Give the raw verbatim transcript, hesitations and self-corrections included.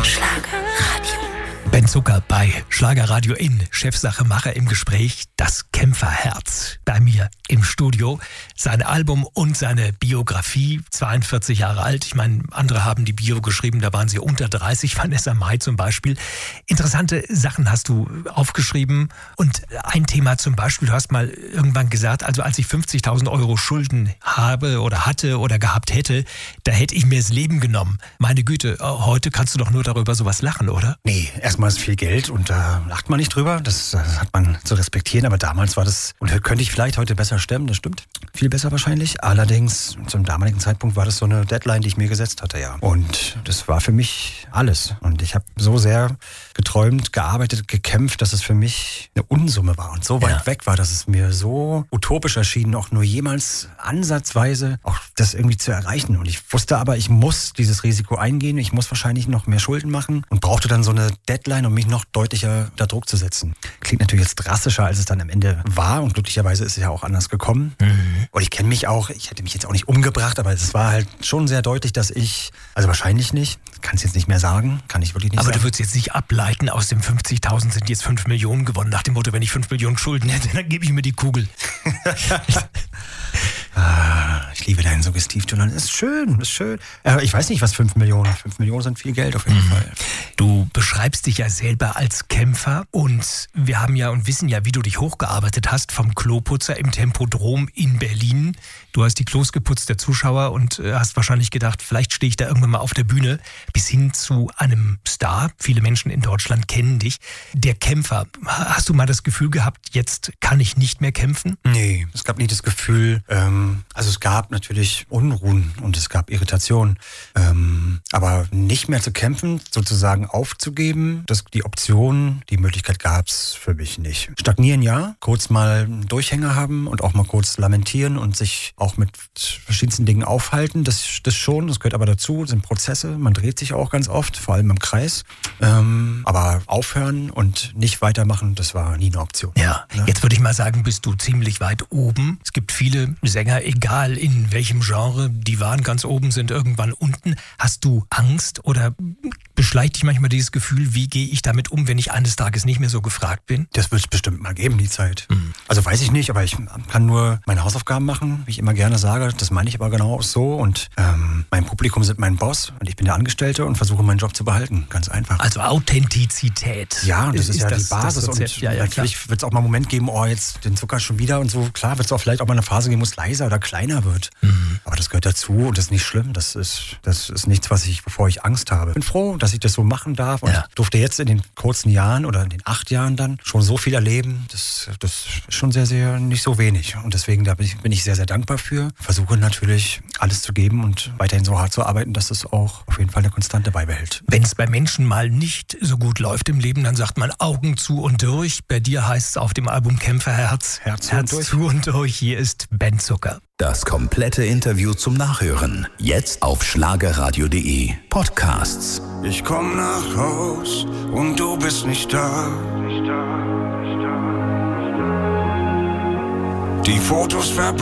Schlagerradio. Ben Zucker bei Schlagerradio in Chefsache Macher im Gespräch. Das Kämpferherz bei mir im Studio. Sein Album und seine Biografie, zweiundvierzig Jahre alt. Ich meine, andere haben die Bio geschrieben, da waren sie unter dreißig. Vanessa Mai zum Beispiel. Interessante Sachen hast du aufgeschrieben. Und ein Thema zum Beispiel, du hast mal irgendwann gesagt, also als ich fünfzigtausend Euro Schulden habe oder hatte oder gehabt hätte, da hätte ich mir das Leben genommen. Meine Güte, heute kannst du doch nur darüber sowas lachen, oder? Nee, erstmal ist viel Geld und da lacht man nicht drüber. Das, das hat man zu respektieren. Aber damals war das, und könnte ich vielleicht heute besser stemmen, das stimmt. Viel besser wahrscheinlich. Allerdings, zum damaligen Zeitpunkt war das so eine Deadline, die ich mir gesetzt hatte, ja. Und das war für mich alles. Und ich habe so sehr geträumt, gearbeitet, gekämpft, dass es für mich eine Unsumme war und so weit ja. weg war, dass es mir so utopisch erschien, auch nur jemals ansatzweise auch das irgendwie zu erreichen. Und ich wusste aber, ich muss dieses Risiko eingehen. Ich muss wahrscheinlich noch mehr Schulden machen und brauchte dann so eine Deadline, um mich noch deutlicher unter Druck zu setzen. Klingt natürlich jetzt drastischer, als es dann am Ende war. Und glücklicherweise ist es ja auch anders gekommen. Mhm. Und ich kenne mich auch, ich hätte mich jetzt auch nicht umgebracht, aber es war halt schon sehr deutlich, dass ich, also wahrscheinlich nicht, kann es jetzt nicht mehr sagen, kann ich wirklich nicht aber sagen. Aber du würdest jetzt nicht ableiten, aus dem fünfzigtausend sind jetzt fünf Millionen gewonnen. Nach dem Motto, wenn ich fünf Millionen Schulden hätte, dann gebe ich mir die Kugel. Ah, ich liebe deinen Suggestivton. Ist schön, ist schön. Äh, ich weiß nicht, was fünf Millionen. fünf Millionen sind viel Geld auf jeden mhm. Fall. Du beschreibst dich ja selber als Kämpfer und wir haben ja und wissen ja, wie du dich hochgearbeitet hast vom Kloputzer im Tempodrom in Berlin. Du hast die Klos geputzt der Zuschauer und hast wahrscheinlich gedacht, vielleicht stehe ich da irgendwann mal auf der Bühne, bis hin zu einem Star. Viele Menschen in Deutschland kennen dich. Der Kämpfer. Hast du mal das Gefühl gehabt, jetzt kann ich nicht mehr kämpfen? Nee, es gab nicht das Gefühl, ähm, also es gab natürlich Unruhen und es gab Irritation. Ähm, aber nicht mehr zu kämpfen, sozusagen aufzugeben, das, die Option, die Möglichkeit gab es für mich nicht. Stagnieren ja, kurz mal einen Durchhänger haben und auch mal kurz lamentieren und sich auch mit verschiedensten Dingen aufhalten, das, das schon, das gehört aber dazu, das sind Prozesse, man dreht sich auch ganz oft, vor allem im Kreis. Ähm, aber aufhören und nicht weitermachen, das war nie eine Option. Ja, ja, jetzt würde ich mal sagen, bist du ziemlich weit oben. Es gibt viele Sänger, egal in welchem Genre, die waren ganz oben, sind irgendwann unten. Hast du Angst oder beschleicht dich manchmal dieses Gefühl, wie gehe ich damit um, wenn ich eines Tages nicht mehr so gefragt bin? Das wird es bestimmt mal geben, die Zeit. Mhm. Also weiß ich nicht, aber ich kann nur meine Hausaufgaben machen, wie ich immer gerne sage. Das meine ich aber genau so. Und ähm, mein Publikum sind mein Boss und ich bin der Angestellte und versuche meinen Job zu behalten. Ganz einfach. Also Authentizität. Ja, das ist, ist ja das, die Basis. Und ja, ja, natürlich wird es auch mal einen Moment geben, oh, jetzt den Zucker schon wieder und so. Klar wird es auch vielleicht auch mal eine Phase geben, wo es leiser oder kleiner wird. Mhm. Aber das gehört dazu und das ist nicht schlimm. Das ist, das ist nichts, was ich, bevor ich Angst habe. Ich bin froh, dass ich das so machen darf und ja. durfte jetzt in den kurzen Jahren oder in den acht Jahren dann schon so viel erleben. Das, das ist schon sehr, sehr nicht so wenig. Und deswegen da bin ich, bin ich sehr, sehr dankbar für. Versuche natürlich alles zu geben und weiterhin so hart zu arbeiten, dass es auch auf jeden Fall eine Konstante beibehält. Wenn es bei Menschen mal nicht so gut läuft im Leben, dann sagt man Augen zu und durch. Bei dir heißt es auf dem Album Kämpferherz, Herz, Herz und durch. zu und durch. Hier ist Ben Zucker. Das komplette Interview zum Nachhören. Jetzt auf schlagerradio punkt de. Podcasts. Ich komm nach Haus und du bist nicht da. Die Fotos verblassen.